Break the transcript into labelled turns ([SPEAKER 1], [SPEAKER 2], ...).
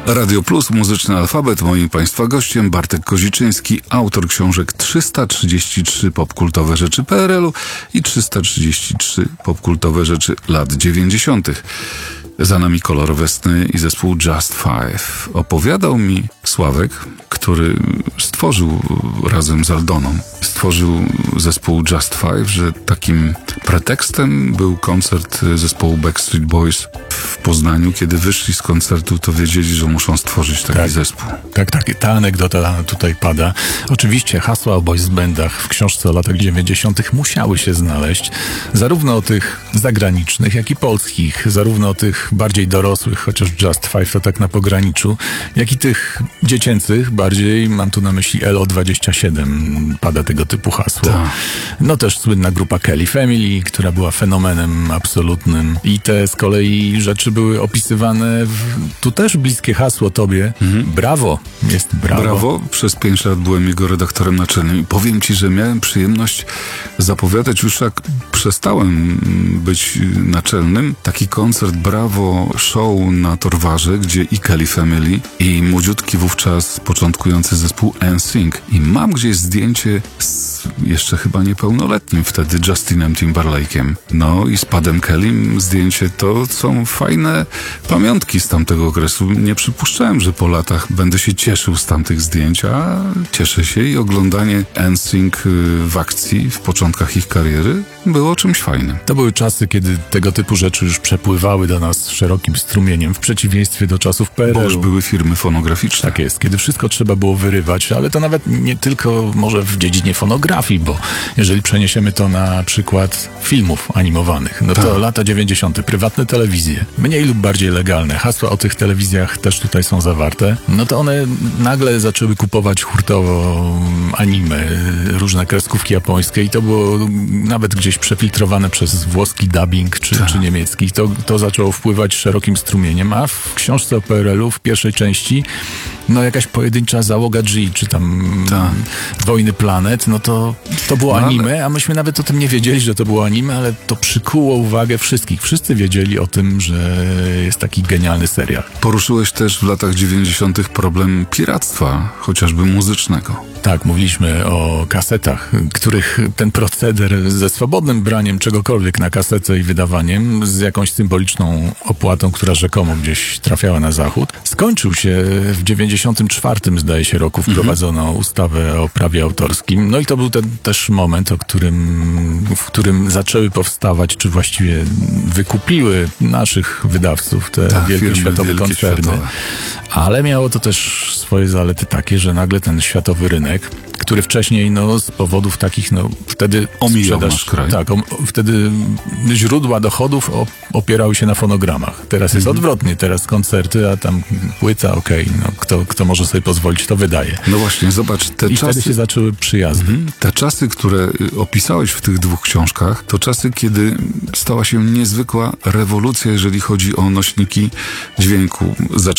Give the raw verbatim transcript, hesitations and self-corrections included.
[SPEAKER 1] Radio Plus, Muzyczny Alfabet. Moim Państwa gościem Bartek Koziczyński, autor książek trzysta trzydzieści trzy popkultowe rzeczy P R L-u i trzysta trzydzieści trzy popkultowe rzeczy lat dziewięćdziesiątych. Za nami Kolor Westny i zespół Just Five. Opowiadał mi Sławek, który stworzył razem z Aldoną, stworzył zespół Just Five, że takim pretekstem był koncert zespołu Backstreet Boys w Poznaniu. Kiedy wyszli z koncertu, to wiedzieli, że muszą stworzyć taki
[SPEAKER 2] tak,
[SPEAKER 1] zespół.
[SPEAKER 2] Tak, tak. Ta anegdota tutaj pada. Oczywiście hasła o boys bandach w książce o latach dziewięćdziesiątych musiały się znaleźć. Zarówno o tych zagranicznych, jak i polskich. Zarówno o tych bardziej dorosłych, chociaż Just Five to tak na pograniczu, jak i tych dziecięcych, bardziej mam tu na myśli L O dwadzieścia siedem, pada tego typu hasło.
[SPEAKER 1] Ta.
[SPEAKER 2] No też słynna grupa Kelly Family, która była fenomenem absolutnym i te z kolei rzeczy były opisywane w, tu też bliskie hasło tobie. Mhm. Brawo, jest brawo.
[SPEAKER 1] Brawo, przez pięć lat byłem jego redaktorem naczelnym i powiem ci, że miałem przyjemność zapowiadać, już jak przestałem być naczelnym, taki koncert Brawo Show na Torwarze, gdzie i Kelly Family, i młodziutki wówczas początkujący zespół N Sync. I mam gdzieś zdjęcie z jeszcze chyba niepełnoletnim wtedy Justinem Timberlake'em. No i z Padem Kellym zdjęcie. To są fajne pamiątki z tamtego okresu. Nie przypuszczałem, że po latach będę się cieszył z tamtych zdjęć, a cieszę się i oglądanie N Sync w akcji w początkach ich kariery było czymś fajnym.
[SPEAKER 2] To były czasy, kiedy tego typu rzeczy już przepływały do nas szerokim strumieniem, w przeciwieństwie do czasów P R L-u.
[SPEAKER 1] Bo już były firmy fonograficzne.
[SPEAKER 2] Tak jest, kiedy wszystko trzeba było wyrywać, ale to nawet nie tylko może w dziedzinie fonografii, bo jeżeli przeniesiemy to na przykład filmów animowanych, no to
[SPEAKER 1] tak.
[SPEAKER 2] lata dziewięćdziesiąte, prywatne telewizje, mniej lub bardziej legalne, hasła o tych telewizjach też tutaj są zawarte, no to one nagle zaczęły kupować hurtowo anime, różne kreskówki japońskie i to było nawet gdzieś przefiltrowane przez włoski dubbing czy, czy niemiecki. To, to zaczęło wpływać szerokim strumieniem, a w książce o P R L-u w pierwszej części no jakaś pojedyncza załoga G, czy tam
[SPEAKER 1] Ta.
[SPEAKER 2] Wojny Planet, no to, to było
[SPEAKER 1] no,
[SPEAKER 2] anime,
[SPEAKER 1] ale...
[SPEAKER 2] a myśmy nawet o tym nie wiedzieli, że to było anime, ale to przykuło uwagę wszystkich. Wszyscy wiedzieli o tym, że jest taki genialny serial.
[SPEAKER 1] Poruszyłeś też w latach dziewięćdziesiątych problem piractwa, chociażby muzycznego.
[SPEAKER 2] Tak, mówiliśmy o kasetach, których ten proceder ze swobodnym braniem czegokolwiek na kasetę i wydawaniem z jakąś symboliczną opłatą, która rzekomo gdzieś trafiała na zachód, skończył się w dziewięćdziesiątym czwartym, zdaje się, roku wprowadzono mhm. ustawę o prawie autorskim. No i to był ten też moment, o którym, w którym zaczęły powstawać, czy właściwie wykupiły naszych wydawców te
[SPEAKER 1] tak,
[SPEAKER 2] wielkie
[SPEAKER 1] firmy,
[SPEAKER 2] światowe
[SPEAKER 1] wielkie
[SPEAKER 2] koncerny.
[SPEAKER 1] Światowe.
[SPEAKER 2] Ale miało to też swoje zalety takie, że nagle ten światowy rynek, który wcześniej, no, z powodów takich, no, wtedy
[SPEAKER 1] omijał nasz kraj.
[SPEAKER 2] Tak, o, wtedy źródła dochodów op- opierały się na fonogramach. Teraz jest mhm. odwrotnie, teraz koncerty, a tam płyta, okej, okay, no, kto, kto może sobie pozwolić, to wydaje.
[SPEAKER 1] No właśnie, zobacz, te
[SPEAKER 2] I
[SPEAKER 1] czasy...
[SPEAKER 2] wtedy się zaczęły przyjazdy.
[SPEAKER 1] Mhm. Te czasy, które opisałeś w tych dwóch książkach, to czasy, kiedy stała się niezwykła rewolucja, jeżeli chodzi o nośniki dźwięku.